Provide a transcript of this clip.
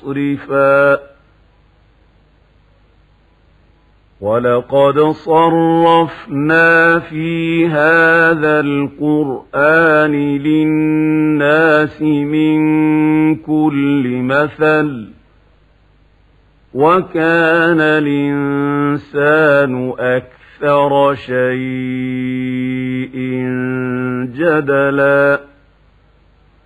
مُسْرِفًا وَلَقَدْ صَرَّفْنَا فِي هَذَا الْقُرْآنِ لِلنَّاسِ مِنْ كُلِّ مَثَلٍ وَكَانَ الْإِنسَانُ أَكْثَرَ شَيْءٍ جَدَلًا